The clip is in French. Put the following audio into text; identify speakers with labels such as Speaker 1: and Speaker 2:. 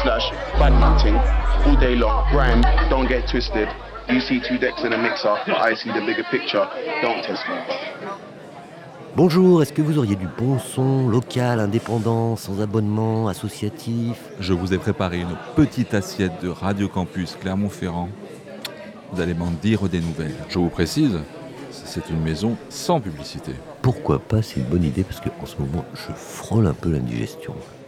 Speaker 1: slash badminton all day long. Grime, don't get twisted. You see two decks in a mixer, but I see the bigger picture. Don't test me.
Speaker 2: Bonjour, est-ce que vous auriez du bon son, local, indépendant, sans abonnement, associatif ?
Speaker 3: Je vous ai préparé une petite assiette de Radio Campus Clermont-Ferrand. Vous allez m'en dire des nouvelles. Je vous précise, c'est une maison sans publicité.
Speaker 2: Pourquoi pas, c'est une bonne idée parce qu'en ce moment, je frôle un peu l'indigestion.